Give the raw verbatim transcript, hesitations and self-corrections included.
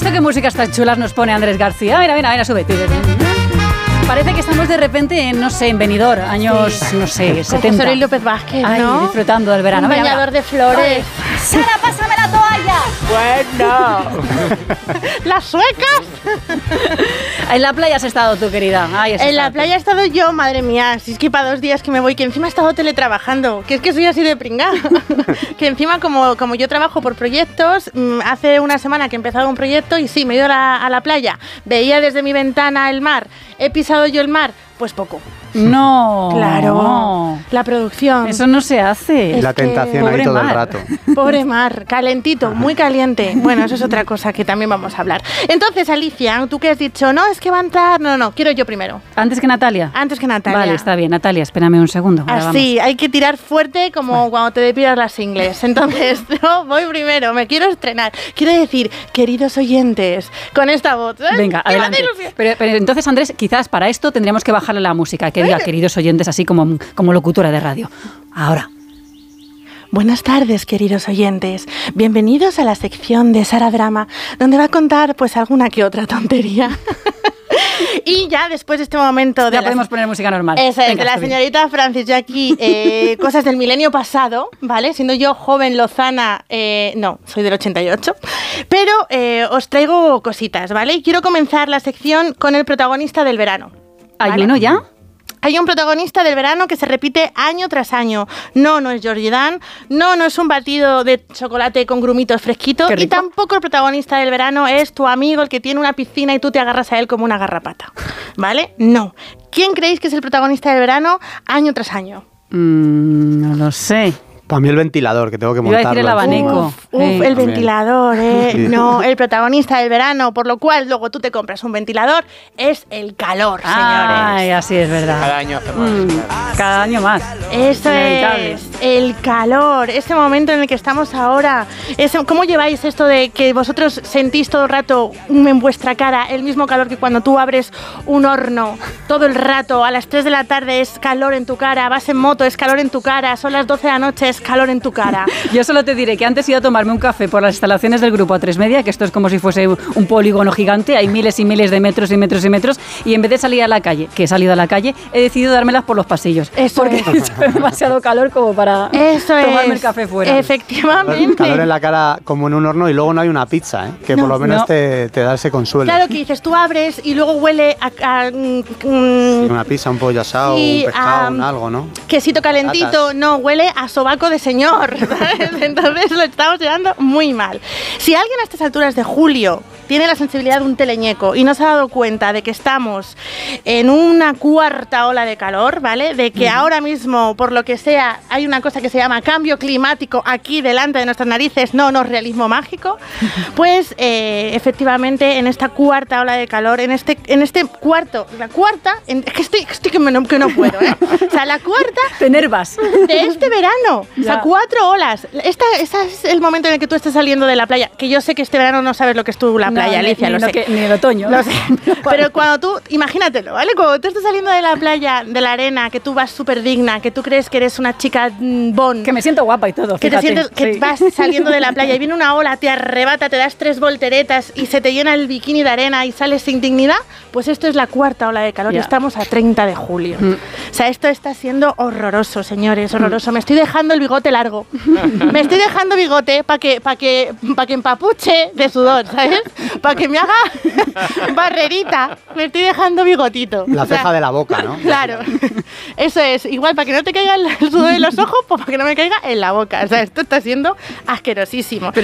viendo qué músicas tan chulas nos pone Andrés García. Mira, mira, mira, sube. Parece que estamos de repente en, no sé, en Benidorm, años, sí. no sé, setenta. José Luis López Vázquez, Ay, ¿no? disfrutando del verano. Un bañador de flores. Ay. ¡Sara, pásame la toalla! Bueno. ¡Las suecas! En la playa has estado tú, querida. Ay, en la playa he estado yo, madre mía. Si es que para dos días que me voy, que encima he estado teletrabajando. Que es que soy así de pringada. Que encima, como, como yo trabajo por proyectos, hace una semana que he empezado un proyecto y sí, me he ido a la, a la playa. Veía desde mi ventana el mar. He pisado yo el mar, pues poco. No. Claro. La producción. Eso no se hace. Es la tentación ahí todo mar. el rato. Pobre mar, calentito, muy caliente. Bueno, eso es otra cosa que también vamos a hablar. Entonces, Alicia, tú que has dicho, no, es que va a entrar, no, no, quiero yo primero. ¿Antes que Natalia? Antes que Natalia. Vale, está bien. Natalia, espérame un segundo. Así, hay que tirar fuerte como vale. cuando te depilas las ingles. Entonces, no, voy primero, me quiero estrenar. Quiero decir, queridos oyentes, con esta voz. ¿eh? Venga, adelante. Pero, pero entonces, Andrés, quizás para esto tendríamos que bajarle la música, que diga, queridos oyentes, así como, como locutora de radio. Ahora. Buenas tardes, queridos oyentes. Bienvenidos a la sección de Sara Drama, donde va a contar pues alguna que otra tontería. Y ya después de este momento... Ya de podemos la, poner música normal. Esa es, de la señorita bien. Francis Jackie, eh, cosas del milenio pasado, ¿vale? Siendo yo joven, lozana, eh, no, soy del ochenta y ocho, pero eh, os traigo cositas, ¿vale? Y quiero comenzar la sección con el protagonista del verano. ¿Hay ¿vale? uno ya? Hay un protagonista del verano que se repite año tras año. No, no es Georgie Dan, no, no es un batido de chocolate con grumitos fresquito y tampoco el protagonista del verano es tu amigo, el que tiene una piscina y tú te agarras a él como una garrapata, ¿vale? No. ¿Quién creéis que es el protagonista del verano año tras año? Mm, no lo sé. Para mí el ventilador, que tengo que montarlo. Iba a decir el abanico. Uf, uf eh, el también. ventilador, ¿eh? Sí. No, el protagonista del verano, por lo cual luego tú te compras un ventilador, es el calor, señores. Ay, así es verdad. Cada año hace más. Mm, claro. Cada año más. Eso es, el calor, ese momento en el que estamos ahora. Ese, ¿Cómo lleváis esto de que vosotros sentís todo el rato en vuestra cara el mismo calor que cuando tú abres un horno? Todo el rato, a las tres de la tarde es calor en tu cara, vas en moto, es calor en tu cara, son las doce de la noche, es calor en tu cara. Yo solo te diré que antes iba a tomarme un café por las instalaciones del grupo A tres Media, que esto es como si fuese un polígono gigante, hay miles y miles de metros y metros y metros, y en vez de salir a la calle, que he salido a la calle, he decidido dármelas por los pasillos. Eso porque es. hace demasiado calor como para Eso tomarme es. el café fuera. Efectivamente. Calor en la cara como en un horno y luego no hay una pizza, ¿eh? Que no, por lo menos no. te, te da ese consuelo. Claro que dices, tú abres y luego huele a... a mm, sí, una pizza, un pollo asado, sí, un pescado, um, un algo, ¿no? Quesito calentito, Tatas. No, huele a sobaco de señor. Entonces lo estamos llevando muy mal. Si alguien a estas alturas de julio tiene la sensibilidad de un teleñeco y no se ha dado cuenta de que estamos en una cuarta ola de calor, ¿vale? De que uh-huh. ahora mismo, por lo que sea, hay una cosa que se llama cambio climático aquí delante de nuestras narices, no, no es realismo mágico, pues eh, efectivamente en esta cuarta ola de calor, en este, en este cuarto, la cuarta, en, es que estoy, estoy que, me, que no puedo, ¿eh? O sea, la cuarta... Te nervas. De este verano, ya. O sea, cuatro olas. Esta, esta es el momento en el que tú estás saliendo de la playa, que yo sé que este verano no sabes lo que es tú la playa. Playa, no, Alicia, ni, lo ni sé. Que, ni el otoño. Lo sé. Pero cuando tú, imagínatelo, ¿vale? Cuando tú estás saliendo de la playa, de la arena, que tú vas súper digna, que tú crees que eres una chica bon. Que me siento guapa y todo, que fíjate. Te sientes, que sí. vas saliendo de la playa y viene una ola, te arrebata, te das tres volteretas y se te llena el bikini de arena y sales sin dignidad, pues esto es la cuarta ola de calor yeah. y estamos a treinta de julio. Mm. O sea, esto está siendo horroroso, señores, horroroso. Mm. Me estoy dejando el bigote largo. Me estoy dejando bigote para que, pa que, pa que empapuche de sudor, ¿sabes? Para que me haga barrerita. Me estoy dejando bigotito. La ceja o sea, de la boca, ¿no? Claro. Eso es. Igual, para que no te caiga el sudor en los ojos, pues para que no me caiga en la boca. O sea, esto está siendo asquerosísimo.